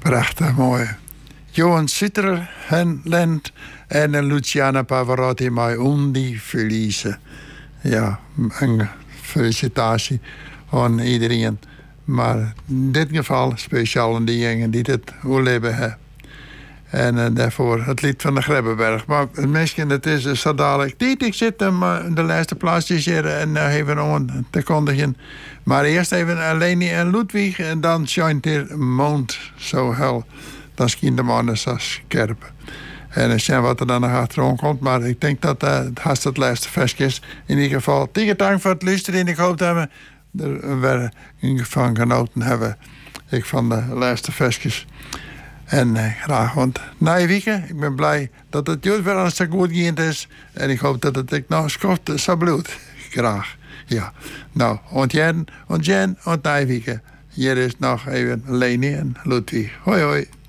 Prachtig mooi. Johan Sutherland en Luciana Pavarotti met Undi Felice. Ja, een felicitatie aan iedereen. Maar in dit geval speciaal aan diegenen die dit leven hebben. En daarvoor het lied van de Grebbeberg. Maar misschien het is zo dadelijk. Ik zit hem de laatste plaatsjes hier en even om te kondigen. Maar eerst even Leni en Ludwig. En dan schijnt hier mond zo hel. Dan schiet de mannen zo scherp. En dan zien wat er dan nog achterom komt. Maar ik denk dat het haast het laatste versje is. In ieder geval, tegen dank voor het luisteren. En ik hoop dat we er weer van genoten hebben. Ik van de laatste versjes. En graag, want na je weekend, ik ben blij dat het juist weer als het goed geënt is. En ik hoop dat het ik nog schoft zo bloed. Graag, ja. Nou, ontjen, na je weekend. Hier is nog even Leni en Ludwig. Hoi, hoi.